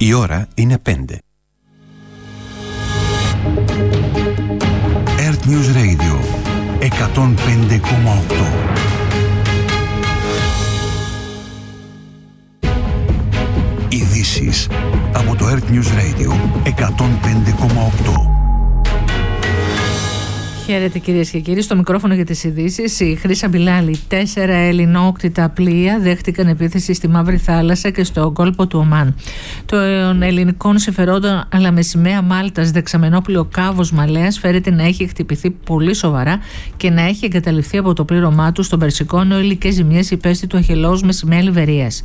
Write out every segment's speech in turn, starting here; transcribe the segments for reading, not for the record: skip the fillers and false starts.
Η ώρα είναι 5. Earth News Radio 105,8. Ειδήσεις από το Earth News Radio 105,8. Χαίρετε κυρίες και κύριοι, στο μικρόφωνο για τις ειδήσεις η Χρύσα Μπιλάλη. 4 ελληνόκτητα πλοία δέχτηκαν επίθεση στη Μαύρη Θάλασσα και στο κόλπο του Ομάν. Των ελληνικών συμφερόντων, αλλά με σημαία Μάλτας, δεξαμενόπλοιο Κάβος Μαλέας φέρεται να έχει χτυπηθεί πολύ σοβαρά και να έχει εγκαταλειφθεί από το πλήρωμά του στον Περσικό, ενώ υλικές ζημιές υπέστη του Αχιλλώους με σημαία Λιβερίας.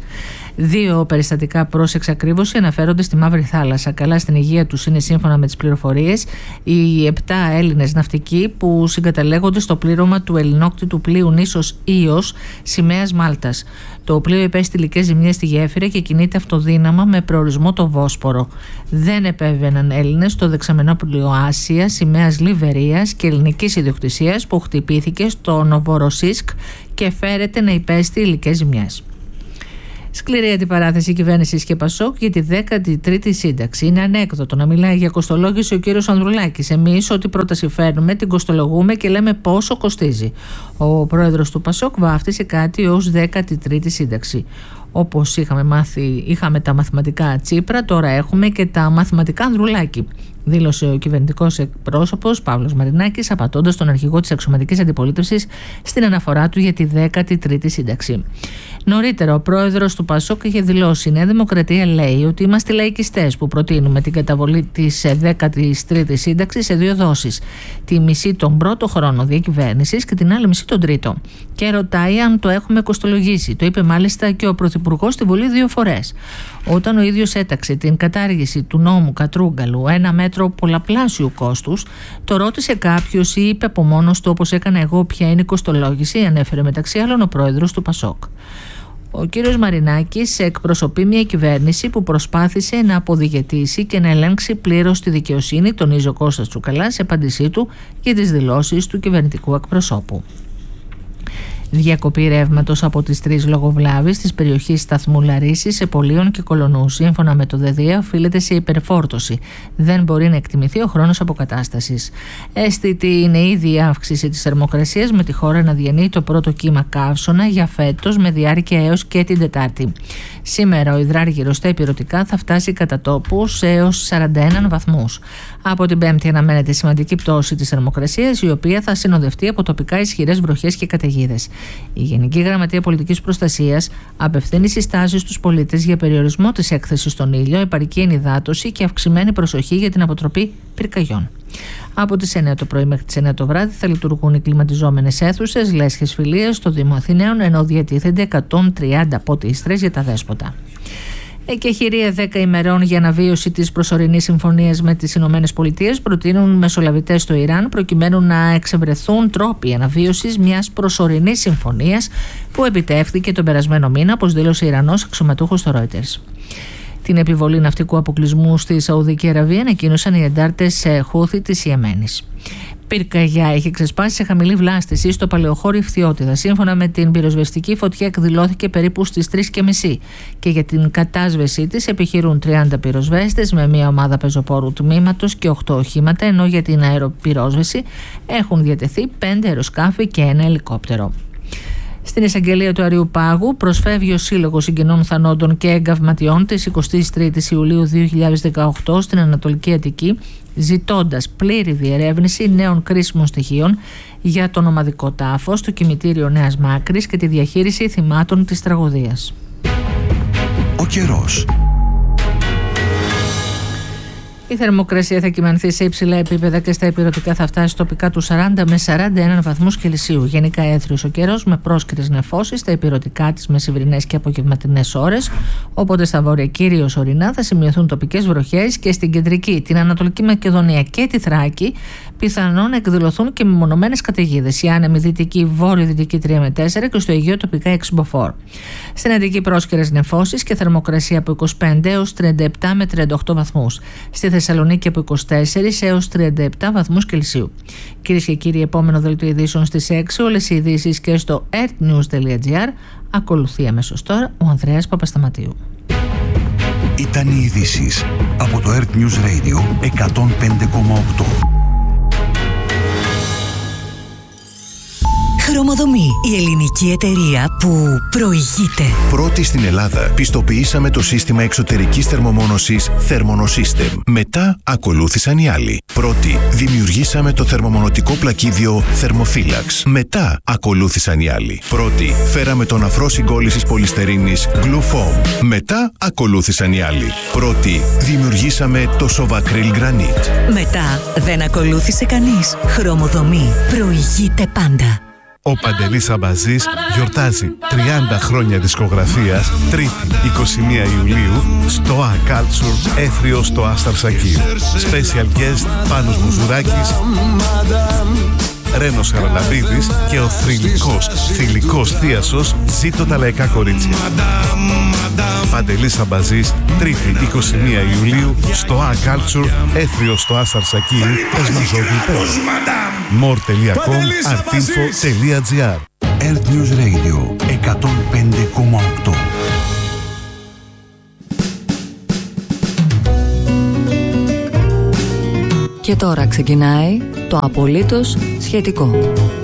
2 περιστατικά προς εξακρίβωση αναφέρονται στη Μαύρη Θάλασσα. Καλά στην υγεία τους είναι, σύμφωνα με τις πληροφορίες, οι 7 Έλληνες ναυτικοί που συγκαταλέγονται στο πλήρωμα του ελληνόκτητου πλοίου νήσος Ίος σημαίας Μάλτας. Το πλοίο υπέστη υλικές ζημιές στη γέφυρα και κινείται αυτοδύναμα με προορισμό το Βόσπορο. Δεν επέβαιναν Έλληνες στο δεξαμενόπλοιο Άσια σημαίας Λιβερίας και ελληνικής ιδιοκτησίας που χτυπήθηκε στο Νοβοροσίσκ και φέρεται να υπέστη υλικές ζημιές. Σκληρή αντιπαράθεση κυβέρνησης και Πασόκ για τη 13η σύνταξη. Είναι ανέκδοτο να μιλάει για κοστολόγηση ο κύριος Ανδρουλάκης. Εμείς, ό,τι πρόταση φέρνουμε, την κοστολογούμε και λέμε πόσο κοστίζει. Ο πρόεδρος του Πασόκ βάφτισε κάτι ως 13η σύνταξη. Όπως είχαμε τα μαθηματικά Τσίπρα, τώρα έχουμε και τα μαθηματικά Ανδρουλάκη, δήλωσε ο κυβερνητικός εκπρόσωπος Παύλος Μαρινάκης, απαντώντας τον αρχηγό της αξιωματικής αντιπολίτευσης στην αναφορά του για τη 13η σύνταξη. Νωρίτερα, ο πρόεδρος του Πασόκ είχε δηλώσει: η Νέα Δημοκρατία λέει ότι είμαστε λαϊκιστές που προτείνουμε την καταβολή της 13ης σύνταξης σε 2 δόσεις. Τη μισή τον πρώτο χρόνο διακυβέρνησης και την άλλη μισή τον τρίτο. Και ρωτάει αν το έχουμε κοστολογήσει. Το είπε μάλιστα και ο Πρωθυπουργός στη Βουλή 2 φορές. Όταν ο ίδιος έταξε την κατάργηση του νόμου Κατρούγκαλου, ένα μέτρο πολλαπλάσιου κόστους, το ρώτησε κάποιος ή είπε από μόνος του, όπως έκανα εγώ, ποια είναι η κοστολόγηση, ανέφερε μεταξύ άλλων ο πρόεδρος του Πασόκ. Ο κύριος Μαρινάκης εκπροσωπεί μια κυβέρνηση που προσπάθησε να αποδιαιτήσει και να ελέγξει πλήρως τη δικαιοσύνη, τονίζει ο Κώστας Τσουκαλάς σε απάντησή του για τις δηλώσεις του κυβερνητικού εκπροσώπου. Διακοπή ρεύματος από τις 3 λόγω βλάβης της περιοχής σταθμού Λαρίσης, Επολείων και Κολονού. Σύμφωνα με το ΔΔΕ, οφείλεται σε υπερφόρτωση. Δεν μπορεί να εκτιμηθεί ο χρόνος αποκατάστασης. Αίσθητη είναι ήδη η αύξηση της θερμοκρασίας, με τη χώρα να διανύει το πρώτο κύμα καύσωνα για φέτος με διάρκεια έως και την Τετάρτη. Σήμερα ο υδράργυρος στα ηπειρωτικά θα φτάσει κατά τόπους έως 41 βαθμούς. Από την Πέμπτη αναμένεται σημαντική πτώση της θερμοκρασίας, η οποία θα συνοδευτεί από τοπικά ισχυρές βροχές και καταιγίδες. Η Γενική Γραμματεία Πολιτικής Προστασίας απευθύνει συστάσεις στους πολίτες για περιορισμό της έκθεσης στον ήλιο, επαρκή ενυδάτωση και αυξημένη προσοχή για την αποτροπή πυρκαγιών. Από τις 9 το πρωί μέχρι τις 9 το βράδυ θα λειτουργούν οι κλιματιζόμενες αίθουσες Λέσχες Φιλίας στο Δήμο Αθηναίων, ενώ διατίθενται 130 ποτίστρες για τα δέσποτα. Και χειρία 10 ημερών για αναβίωση της προσωρινής συμφωνίας με τις ΗΠΑ προτείνουν μεσολαβητές στο Ιράν προκειμένου να εξευρεθούν τρόποι αναβίωσης μιας προσωρινής συμφωνίας που επιτεύχθηκε τον περασμένο μήνα, όπως δήλωσε Ιρανός αξιωματούχος στο Reuters. Την επιβολή ναυτικού αποκλεισμού στη Σαουδική Αραβία ανακοίνωσαν οι εντάρτες Χούθι της Ιεμένης. Πυρκαγιά έχει ξεσπάσει σε χαμηλή βλάστηση στο παλαιοχώρι Ιφθιώτιδα. Σύμφωνα με την πυροσβεστική, φωτιά εκδηλώθηκε περίπου στις 3:30 και για την κατάσβεσή της επιχειρούν 30 πυροσβέστες με μια ομάδα πεζοπόρου τμήματος και 8 οχήματα, ενώ για την αεροπυρόσβεση έχουν διατεθεί 5 αεροσκάφη και 1 ελικόπτερο. Στην εισαγγελία του Αριουπάγου προσφεύγει ο Σύλλογος Συγγενών Θανόντων και Εγκαυματιών της 23ης Ιουλίου 2018 στην Ανατολική Αττική, ζητώντας πλήρη διερεύνηση νέων κρίσιμων στοιχείων για τον ομαδικό τάφο στο κημητήριο Νέας Μάκρης και τη διαχείριση θυμάτων της τραγωδίας. Ο καιρός. Η θερμοκρασία θα κυμανθεί σε υψηλά επίπεδα και στα ηπειρωτικά θα φτάσει τοπικά του 40 με 41 βαθμούς Κελσίου. Γενικά έθριος ο καιρός με πρόσκαιρες νεφώσεις στα ηπειρωτικά τις μεσημβρινές και απογευματινές ώρες. Οπότε στα βόρεια, κυρίως ορεινά, θα σημειωθούν τοπικές βροχές και στην κεντρική, την Ανατολική Μακεδονία και τη Θράκη πιθανόν να εκδηλωθούν και μεμονωμένες καταιγίδες. Η άνεμη δυτική, βόρειο-δυτική 3 με 4 και στο Αιγαίο τοπικά 6 μποφόρ. Στην Αττική πρόσκαιρες νεφώσεις και θερμοκρασία από 25 έως 37 με 38 βαθμούς. Στη Θεσσαλονίκη από 24 έως 37 βαθμούς Κελσίου. Κυρίες και κύριοι, επόμενο δελτίο ειδήσεων στις 6. Όλες οι ειδήσεις και στο earthnews.gr. Ακολουθεί αμέσως τώρα ο Ανδρέας Παπασταματίου. Ήταν οι ειδήσεις από το Earth News Radio 105,8. Χρωμοδομή, η ελληνική εταιρεία που προηγείται. Πρώτη στην Ελλάδα πιστοποιήσαμε το σύστημα εξωτερικής θερμομόνωσης Thermonosystem. Μετά ακολούθησαν οι άλλοι. Πρώτη δημιουργήσαμε το θερμομονωτικό πλακίδιο Thermophilax. Μετά ακολούθησαν οι άλλοι. Πρώτη φέραμε τον αφρό συγκόλλησης πολυστερίνης Glufoam. Μετά ακολούθησαν οι άλλοι. Πρώτη δημιουργήσαμε το Sovacryl Granite. Μετά δεν ακολούθησε κανείς. Χρωμοδομή, προηγείται πάντα. Ο Παντελής Αμπαζής γιορτάζει 30 χρόνια δισκογραφίας, Τρίτη 21 Ιουλίου στο A Culture, Έθριο στο Άσταρ Σακίρ. Special guest Πάνος Μουζουράκης, Ρένος Χαραλαμπίδης και ο θηλυκός θίασος Ζήτω τα λαϊκά κορίτσια. Παντελής Αμπαζής, Τρίτη 21 Ιουλίου στο A Culture, Έθριο στο Άσταρ Σακίρ, Εσμαζόγλου Πέρα. more.com, artinfo.gr. Earth News Radio 105,8. Και τώρα ξεκινάει το απολύτως σχετικό.